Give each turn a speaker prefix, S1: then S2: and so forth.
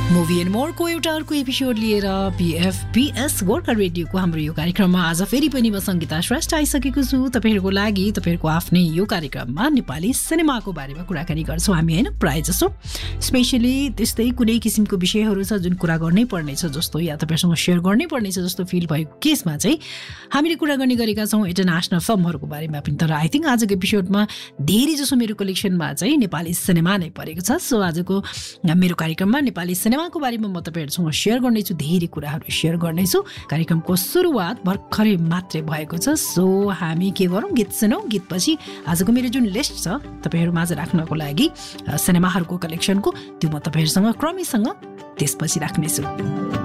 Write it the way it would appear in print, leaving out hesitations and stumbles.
S1: Movie and मोरको एउटा अर्को episode लिएर PFBS गोर्खा रेडियोको हाम्रो यो कार्यक्रममा आज फेरि पनि म सङ्गीता श्रेष्ठ आइसकेको छु। तपाईँहरूको लागि तपाईँहरूको आफ्नै यो कार्यक्रममा नेपाली सिनेमाको बारेमा कुराकानी गर्छौँ हामी, होइन? प्रायः जसो स्पेसली त्यस्तै कुनै किसिमको विषयहरू छ जुन कुरा गर्नै पर्नेछ जस्तो या तपाईँसँग सेयर गर्नै पर्नेछ जस्तो फिल भएको केसमा चाहिँ हामीले कुरा गर्ने गरेका छौँ इन्टरनेसनल फिल्महरूको बारेमा पनि। तर आई थिङ्क आजको एपिसोडमा धेरै जसो मेरो कलेक्सनमा चाहिँ नेपाली सिनेमा नै परेको छ। सो आजको मेरो कार्यक्रममा नेपाली सिनेमाको बारेमा म तपाईँहरूसँग सेयर गर्नेछु, धेरै कुराहरू सेयर गर्नेछु। कार्यक्रमको सुरुवात भर्खरै मात्रै भएको छ। सो हामी के गरौँ, गीत सुनौँ। गीतपछि आजको मेरो जुन लिस्ट छ तपाईँहरू माझ राख्नको लागि सिनेमाहरूको कलेक्सनको, त्यो म तपाईँहरूसँग क्रमैसँग त्यसपछि राख्नेछु।